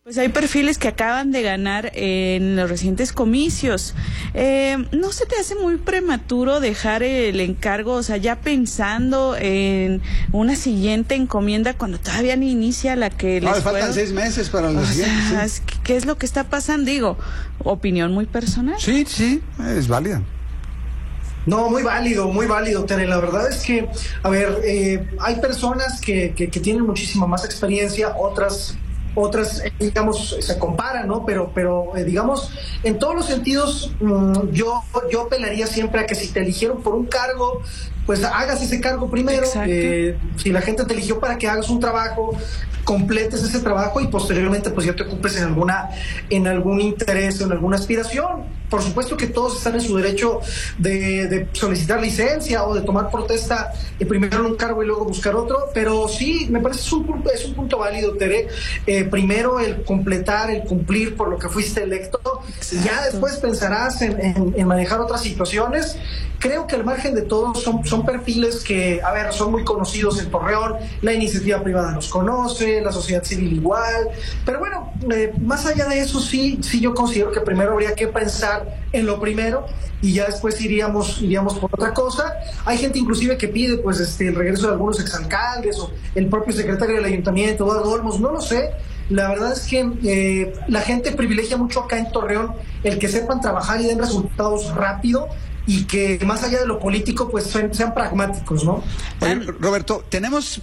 Pues hay perfiles que acaban de ganar en los recientes comicios. ¿No se te hace muy prematuro dejar el encargo, o sea, ya pensando en una siguiente encomienda cuando todavía ni inicia la que les faltan 6 meses para la siguiente? Sí. ¿Qué es lo que está pasando? Digo, opinión muy personal. Sí, es válida. No, muy válido, Tere. La verdad es que, a ver, hay personas que tienen muchísima más experiencia, otras, digamos, se comparan, ¿no? Pero digamos, en todos los sentidos, yo apelaría siempre a que si te eligieron por un cargo, pues hagas ese cargo primero. Si la gente te eligió para que hagas un trabajo, completes ese trabajo y posteriormente pues ya te ocupes en algún interés, en alguna aspiración. Por supuesto que todos están en su derecho de solicitar licencia o de tomar protesta primero en un cargo y luego buscar otro, pero sí, me parece es un punto válido, Tere. Primero el completar, el cumplir por lo que fuiste electo, y ya después pensarás en manejar otras situaciones. Creo que al margen de todo son perfiles que, a ver, son muy conocidos en Torreón, la iniciativa privada los conoce, la sociedad civil igual, pero bueno, más allá de eso sí yo considero que primero habría que pensar en lo primero y ya después iríamos por otra cosa. Hay gente inclusive que pide pues el regreso de algunos exalcaldes o el propio secretario del ayuntamiento, Eduardo Olmos, no lo sé. La verdad es que la gente privilegia mucho acá en Torreón el que sepan trabajar y den resultados rápido y que más allá de lo político pues sean pragmáticos, ¿no? Oye, Roberto, tenemos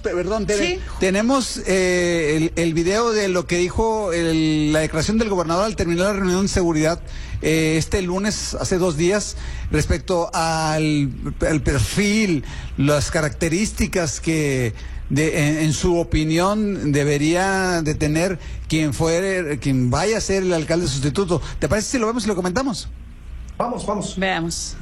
el video de lo que dijo la declaración del gobernador al terminar la reunión de seguridad este lunes, hace 2 días, respecto al perfil, las características que en su opinión debería de tener quien vaya a ser el alcalde sustituto. ¿Te parece si lo vemos y lo comentamos? Vamos. Veamos.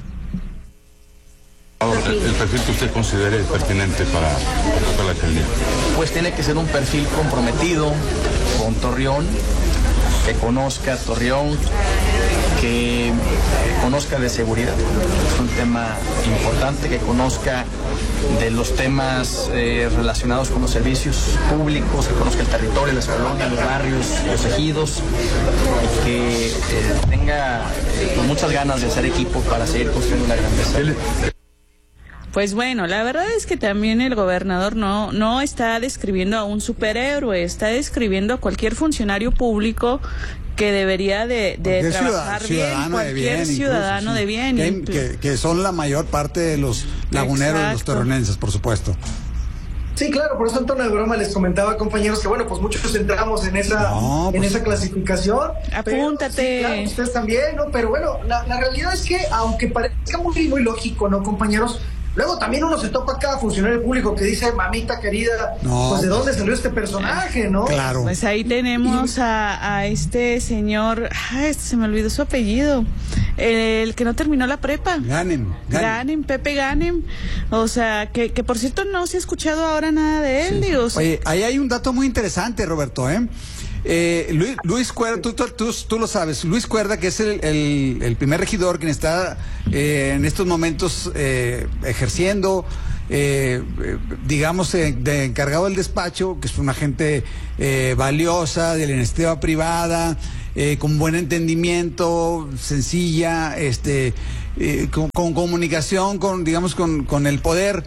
El perfil que usted considere pertinente para ocupar la alcaldía. Pues tiene que ser un perfil comprometido con Torreón, que conozca Torreón, que conozca de seguridad, es un tema importante, que conozca de los temas relacionados con los servicios públicos, que conozca el territorio, las colonias, los barrios, los ejidos, y que tenga muchas ganas de hacer equipo para seguir construyendo una grandeza. Pues bueno, la verdad es que también el gobernador no está describiendo a un superhéroe, está describiendo a cualquier funcionario público que debería de trabajar bien, cualquier ciudadano de bien. Que son la mayor parte de los laguneros, de los torronenses, por supuesto. Sí, claro, por eso en tono de broma les comentaba, compañeros, que bueno, pues muchos entramos en esa clasificación. Apúntate. Pero, sí, claro, ustedes también, ¿no? Pero bueno, la realidad es que, aunque parezca muy lógico, ¿no, compañeros? Luego también uno se topa a cada funcionario público que dice, mamita querida, pues de dónde salió este personaje, ¿no? Claro. Pues ahí tenemos a este señor, se me olvidó su apellido, el que no terminó la prepa. Ganem, Pepe Ganem. O sea, que por cierto no se ha escuchado ahora nada de él, digo. Oye, ahí hay un dato muy interesante, Roberto, Luis Cuerda, tú lo sabes, Luis Cuerda, que es el primer regidor quien está en estos momentos ejerciendo, digamos, de encargado del despacho, que es una gente valiosa, de la iniciativa privada, con buen entendimiento, sencilla, con comunicación, con el poder.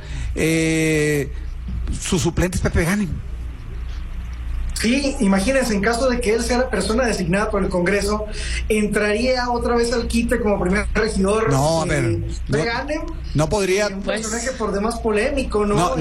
Su suplente es Pepe Ganem. Sí, imagínense, en caso de que él sea la persona designada por el Congreso, entraría otra vez al quite como primer regidor. No, a ver, no podría. Un personaje por demás polémico, ¿no?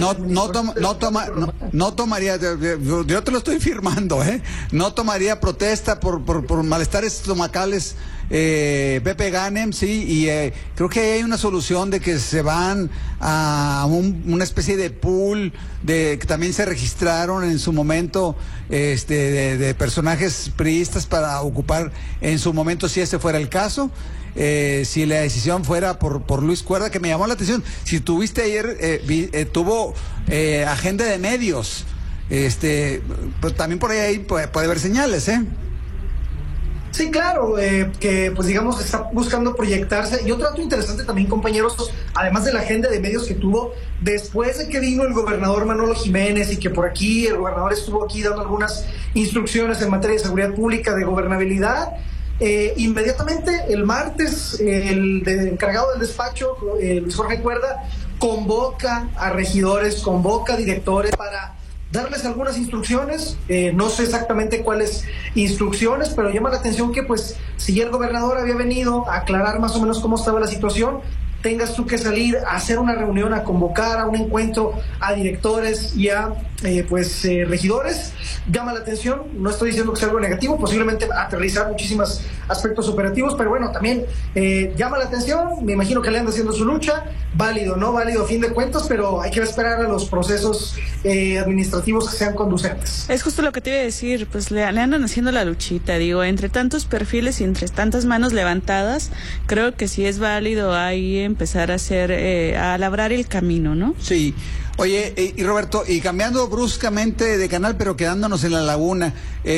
No tomaría, yo te lo estoy firmando, no tomaría protesta por malestares estomacales Pepe Ganem, sí, y creo que hay una solución de que se van a una especie de pool que también se registraron en su momento de personajes priistas para ocupar en su momento, si ese fuera el caso. Si la decisión fuera por Luis Cuerda, que me llamó la atención. Si tuviste ayer, tuvo agenda de medios, pero también por ahí puede haber señales, Sí, claro, que pues digamos está buscando proyectarse. Y otro dato interesante también, compañeros, además de la agenda de medios que tuvo, después de que vino el gobernador Manolo Jiménez y que por aquí el gobernador estuvo aquí dando algunas instrucciones en materia de seguridad pública, de gobernabilidad, inmediatamente el martes el encargado del despacho, Luis Jorge Cuerda, convoca a regidores, convoca a directores para darles algunas instrucciones, no sé exactamente cuáles instrucciones, pero llama la atención que pues si ya el gobernador había venido a aclarar más o menos cómo estaba la situación, tengas tú que salir a hacer una reunión, a convocar a un encuentro a directores y a regidores, llama la atención. No estoy diciendo que sea algo negativo, posiblemente aterrizar muchísimos aspectos operativos, pero bueno, también llama la atención. Me imagino que le anda haciendo su lucha, válido, no válido a fin de cuentas, pero hay que esperar a los procesos administrativos que sean conducentes. Es justo lo que te iba a decir, pues le andan haciendo la luchita, digo, entre tantos perfiles y entre tantas manos levantadas, creo que sí es válido ahí empezar a hacer, a labrar el camino, ¿no? Sí. Oye, y Roberto, y cambiando bruscamente de canal, pero quedándonos en la laguna,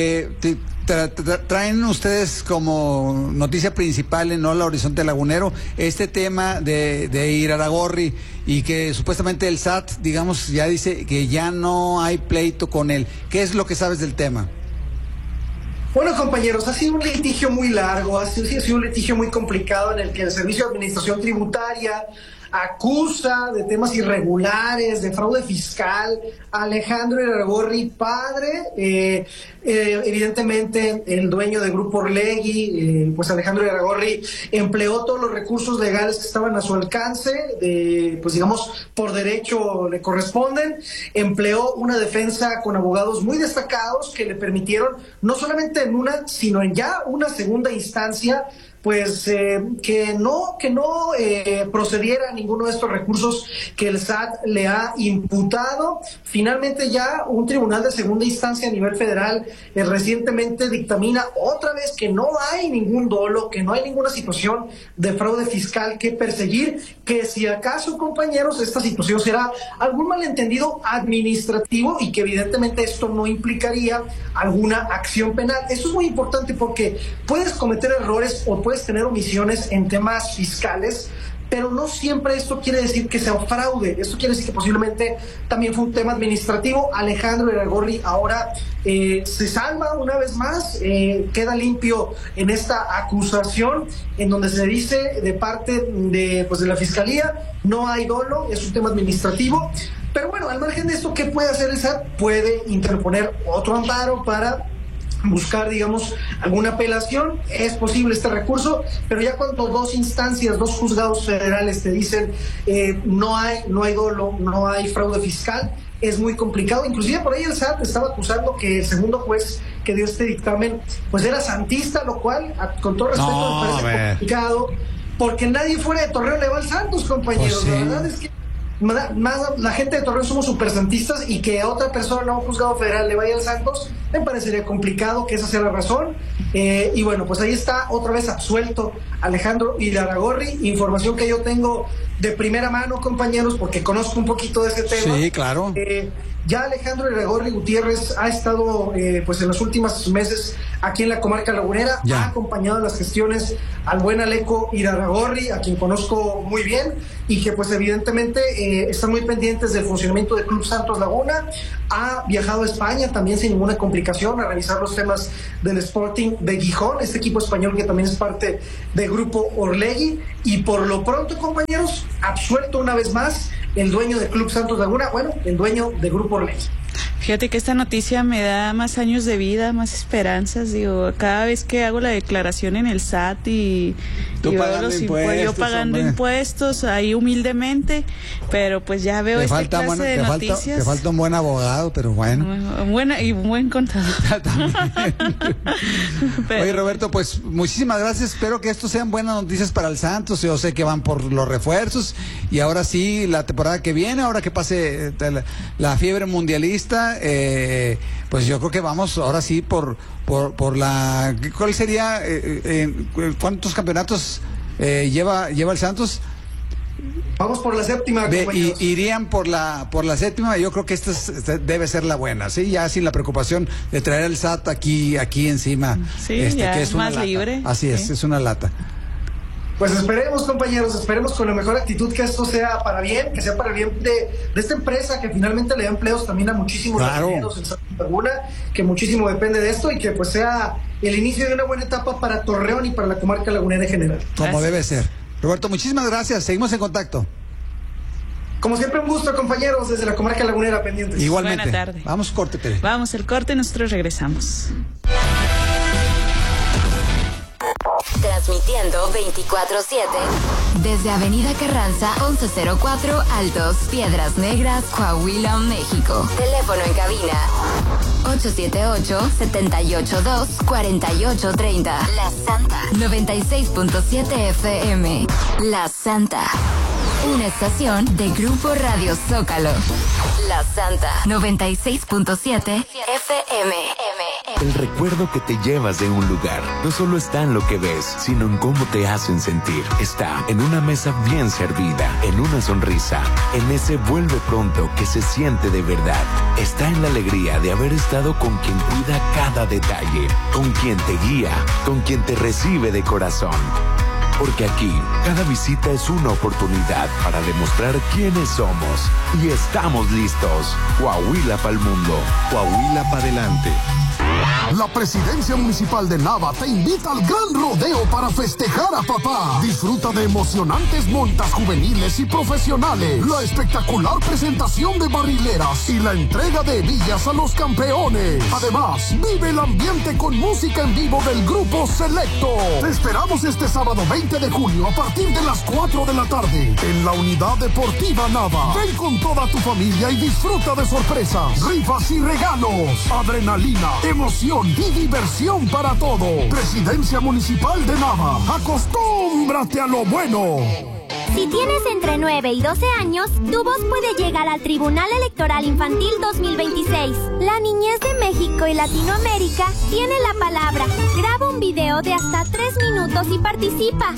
traen ustedes como noticia principal en Hola Horizonte Lagunero este tema de Irarrágorri, y que supuestamente el SAT, digamos, ya dice que ya no hay pleito con él. ¿Qué es lo que sabes del tema? Bueno, compañeros, ha sido un litigio muy largo, ha sido un litigio muy complicado en el que el Servicio de Administración Tributaria acusa de temas irregulares, de fraude fiscal a Alejandro Irarrágorri, padre, evidentemente el dueño de Grupo Orlegui, pues Alejandro Irarrágorri empleó todos los recursos legales que estaban a su alcance, pues digamos por derecho le corresponden, empleó una defensa con abogados muy destacados que le permitieron no solamente en una, sino en ya una segunda instancia, pues que no procediera a ninguno de estos recursos que el SAT le ha imputado. Finalmente ya un tribunal de segunda instancia a nivel federal recientemente dictamina otra vez que no hay ningún dolo, que no hay ninguna situación de fraude fiscal que perseguir, que si acaso, compañeros, esta situación será algún malentendido administrativo y que evidentemente esto no implicaría alguna acción penal. Eso es muy importante porque puedes cometer errores o puedes tener omisiones en temas fiscales, pero no siempre esto quiere decir que sea un fraude. Esto quiere decir que posiblemente también fue un tema administrativo. Alejandro Irarrágorri ahora se salva una vez más, queda limpio en esta acusación en donde se dice de parte de la Fiscalía no hay dolo, es un tema administrativo. Pero bueno, al margen de esto, ¿qué puede hacer el SAT? Puede interponer otro amparo para buscar, digamos, alguna apelación. Es posible este recurso, pero ya cuando dos instancias, dos juzgados federales te dicen no hay dolo, no hay fraude fiscal, es muy complicado. Inclusive por ahí el SAT estaba acusando que el segundo juez que dio este dictamen pues era santista, lo cual, con todo respeto, me parece complicado, porque nadie fuera de Torreón le va al Santos, compañeros. Pues sí. La verdad es que más la gente de Torreón somos super santistas, y que a otra persona a un juzgado federal le vaya al Santos me parecería complicado que esa sea la razón. Y bueno, pues ahí está otra vez absuelto Alejandro Irarrágorri. Información que yo tengo de primera mano, compañeros, porque conozco un poquito de ese tema. Sí, claro. Ya Alejandro Irarrágorri Gutiérrez ha estado pues en los últimos meses aquí en la comarca lagunera, ha acompañado las gestiones al buen Aleco Irarrágorri, a quien conozco muy bien, y que pues evidentemente están muy pendientes del funcionamiento del Club Santos Laguna. Ha viajado a España también sin ninguna complicación a revisar los temas del Sporting de Gijón, este equipo español que también es parte del Grupo Orlegui. Y por lo pronto, compañeros, absuelto una vez más el dueño del Club Santos Laguna, bueno, el dueño del Grupo Orlegui. Fíjate que esta noticia me da más años de vida, más esperanzas. Digo, cada vez que hago la declaración en el SAT y veo los impuestos, yo pagando impuestos ahí humildemente, pero pues ya veo esta clase de noticias. Te falta un buen abogado, pero bueno. Y un buen contador. Oye, Roberto, pues muchísimas gracias. Espero que esto sean buenas noticias para el Santos. Yo sé que van por los refuerzos, y ahora sí, la temporada que viene, ahora que pase la fiebre mundialista, pues yo creo que vamos ahora sí por la... ¿Cuál sería? ¿Cuántos campeonatos lleva el Santos? Vamos por la séptima, compañeros. Irían por la séptima. Yo creo que esta debe ser la buena, ¿sí? Ya sin la preocupación de traer el SAT aquí encima. Sí, ya que es más una lata. libre. Así es una lata. Pues esperemos, compañeros, esperemos con la mejor actitud que esto sea para bien, que sea para el bien de esta empresa que finalmente le da empleos también a muchísimos laguneros en Santa Laguna, que muchísimo depende de esto y que pues sea el inicio de una buena etapa para Torreón y para la comarca lagunera en general. Como debe ser. Roberto, muchísimas gracias. Seguimos en contacto. Como siempre, un gusto, compañeros, desde la comarca lagunera pendientes. Igualmente. Buena tarde. Vamos, corte, Tere. Vamos, el corte, nosotros regresamos. Transmitiendo 24/7 desde Avenida Carranza 1104 Altos, Piedras Negras, Coahuila, México. Teléfono en cabina 878-782-4830. La Santa 96.7 FM. La Santa. Una estación de Grupo Radio Zócalo. La Santa 96.7 FM. El recuerdo que te llevas de un lugar no solo está en lo que ves, sino en cómo te hacen sentir. Está en una mesa bien servida, en una sonrisa, en ese vuelve pronto que se siente de verdad. Está en la alegría de haber estado con quien cuida cada detalle, con quien te guía, con quien te recibe de corazón. Porque aquí, cada visita es una oportunidad para demostrar quiénes somos. Y estamos listos. Coahuila pa'l mundo. Coahuila para adelante. La Presidencia Municipal de Nava te invita al gran rodeo para festejar a papá. Disfruta de emocionantes montas juveniles y profesionales, la espectacular presentación de barrileras y la entrega de hebillas a los campeones. Además, vive el ambiente con música en vivo del Grupo Selecto. Te esperamos este sábado 20 de junio a partir de las 4 de la tarde en la Unidad Deportiva Nava. Ven con toda tu familia y disfruta de sorpresas, rifas y regalos, adrenalina, emoción y diversión para todo. Presidencia Municipal de Nava. Acostúmbrate a lo bueno. Si tienes entre 9 y 12 años, tu voz puede llegar al Tribunal Electoral Infantil 2026. La niñez de México y Latinoamérica tiene la palabra. Graba un video de hasta 3 minutos y participa.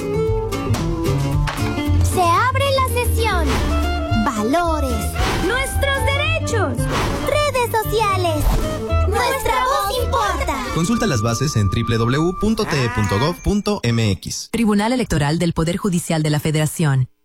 Se abre la sesión. Valores. Nuestros derechos. Redes sociales. Nuestra voz importa. Consulta las bases en www.te.gov.mx. Tribunal Electoral del Poder Judicial de la Federación.